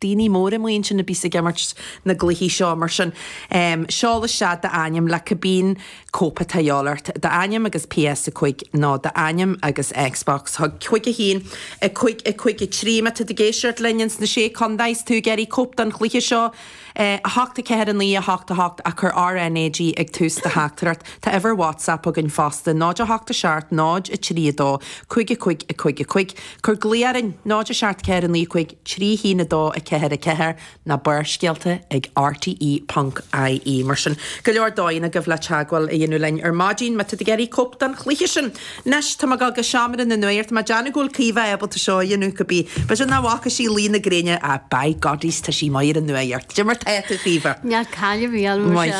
daoine mór am sin na bísa gemart na gluhí seo mar sin. Seála se de aim le cabbín cópa taolart, de aim agus PS a chuig ná de aim agus Xbox. Thug chuig a hín a chuig a tríma a de géisiart lennins na sé condáis tú geirí cóp an chluiche seo, Hachta ceir an lí a hachta a chur RNAG ag tús de hachtarart tá ever WhatsApp a gin fasta náid a hachta seart náid a tríadó chuig chur gléaran náid a seart ceir an lí chuig trí hína dó a ceir na burscialta ag RTE.ie mar sin go leor dáin a go bhla teagháil a dhéanú lein ar mádín me tu geirí cóp an chluiche sin nes tá gal go seaamar na nuirt má deanna gúil cíomh ebal tá seo dhéanú go bí ba sin náhacha sí lína gréine a by godís tá sí maiir an nuirt Eta Chiva. Ja, Calja Vial.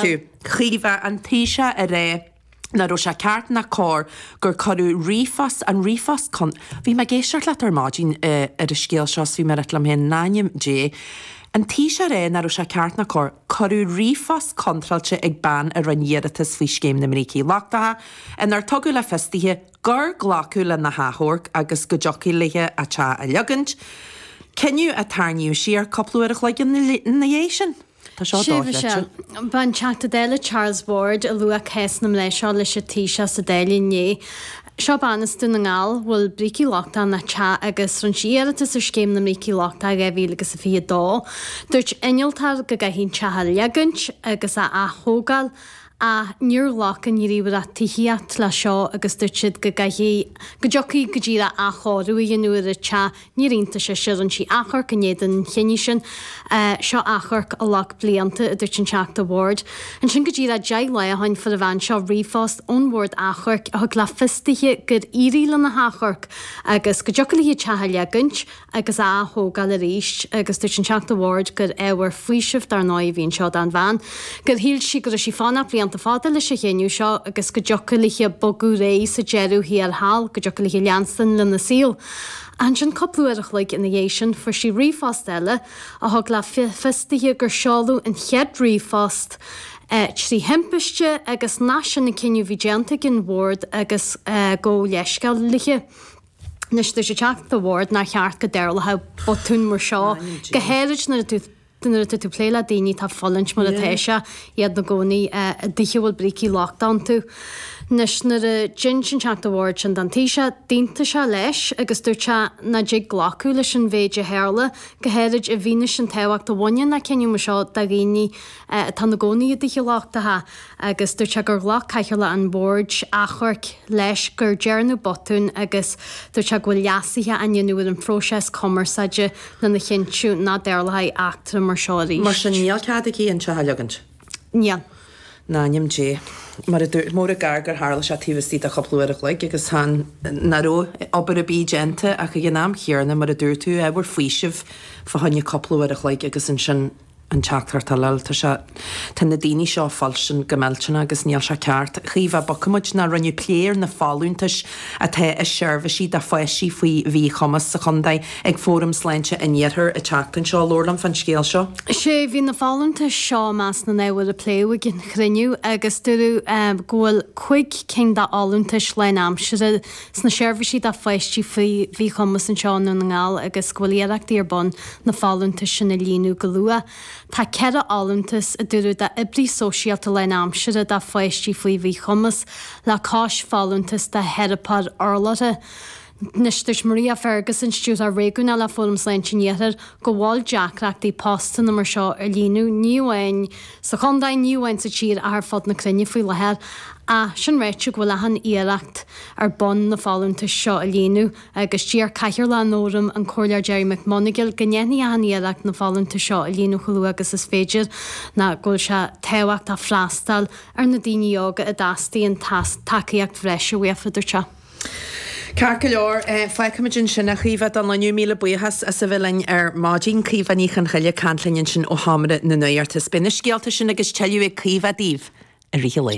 Chiva an Tisha a ré na ro se ceart na cór gur choú rifas an rifas con. Bhí me géisiart leat ar mádín ar a scéal seos bhí mar etlam hen náim dé. An Tisha ré na ro se ceart na cór choú rifas contralte ag ban a rannéiratas fhí scéim na Mrící Lachtatha an ar tugu le festithe gur ghlacu le na háthorc agus go joci lethe a te a leagant. Kenú a tarniú siar coplúach le na dhéisian? Tá seo dáile. Ban teachta déile Charles Ward a lua céasnam lei seo leis tíise sa déile ní. Seo banastú na ngáil bhfuil Mrící Lachtatha na te agus ran siaratas ar scéim na Mrící Lachtatha a bhí agus a fi dó. Dúirt inoltar go gaithín tethe leagant agus a thógáil a níor lachan ní riomh a tíhiat le seo agus dúirtid go gaithí go jocaí go ddíra a choirú i nuair a te ní rionta sé siran sí achar go néan chéine sin seo achar a lech blianta a dúirt an teachta Ward. An sin go ddíra deag le a hain for a bhain seo rifást ón Ward achar a thug le fistaithe gur irí le na hachar agus go jocaí tethe leagant agus a thógáil a ríist agus dúirt an teachta Ward gur éhar faoisih dar 9 bhíonn seo an bhain. Gur híl si gur sí fanna blianta fáda lei sé chéniú seo agus go jocaliche bogú rééis a jeú hí al hall go jocaliche leanstan le na síl. An sin coplúach le in héisian for sí rifast eile a thug le fistaithe gur seáú an chead rifast trí hempeiste agus náisian na cinniu vigénta gin Ward agus go leiscail liche. Nes tu sé teachta Ward na cheart go deirlathe botún mar seo go héirid na tú pléile daoine tá fallint mar a téise iad na gcónaí d'ichehfuil Mrící Lachtatha tú. Nes na a gin sin teachta Ward sin dan tíise dínta se leis agus dúirte na dig glacu leis an bhéide héirla go héirid a bhíine sin tehacht a bhaine na cinniú mar seo da ghaoine tá na gcónaí a d'iche Lachtatha agus dúirte gur ghlach caiithir le an Board achorc leis gur dearnú botún agus dúirte go leasaithe a nuair an próses commerceide le na chinú na deirlathe achtar mar seo rí. Mar sin níl cead í an te leagant? Níl. Náim dé. Mar a mór a gargur hála se tíhtíí a choplúach le agus naró obair a bí gente a go gnáam chéarna mar a dúir tú bhar faoisih fa hanne coplúach le agus an sin an teachtar tal tá se tan na daoine seo falsin gomeltena agus níl se ceart. Chiomh bocmuid na rinne pléir na fáúntais a the is seirbhísí de foiisí faoi bhí chomas sa chundaid ag fóm sleinte inéthir a teachtain seo Lorlam fan scéal seo. sé bhí na fáúnta seo más na néhfuil a pléú gin chrinniu agus dúú ghfuil chuig cin de áúntais le amsere sna seirbhísí de foiisí faoi bhí chomas an seánú na ngáil agus scoilíachtaí ar bon na fáúnta sin na líú go lua. Tá cead álantas a dúrú de ibrí sosiálta le amsere de foiisí faoi bhí chomas le cáis fáúntas de herapad orlata. Nisters Maria Ferguson stúd a réúna le fóm sleintnéir go bháil Jackreachtaí postan na mar seo ar líú níhain sa chundaid níhain sa tír a th fod na crinne faoi lehead a sin réite go bhfuil lehan iireacht ar bon na fáúnta seo a líú agus tíar caiithir le nóram an choirlear Jerry McMonagall gnéanaí a iireacht na fáúnta seo a líú choú agus is féidir na ghfuil se tehacht a freastal ar na daoine óga a dastaí an takeíocht bhreisio uafaidir se. Carca leor, feicimiidjin sin a chiomh an leniu míle buchas a sa bhfuilin ar mádín cíomh chan chaile cantlinn sin ó hamara na nuirta spinne scialta sin agus teú ag cíomh díomh a ríthe le.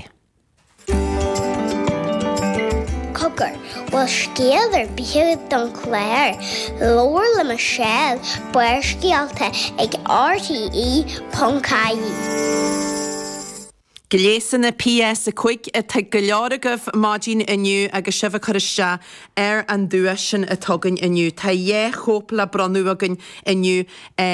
Cogur, bhfuil scéalar bíche don chléir, lóir le mar sell buir scialta ag RTE.ie. Glésanna PS a chuig a te go learagah mádín inniu agus sibh chuiste ar an dúis sin a tugann inniu. Tá dhé chóp le branú agan inniu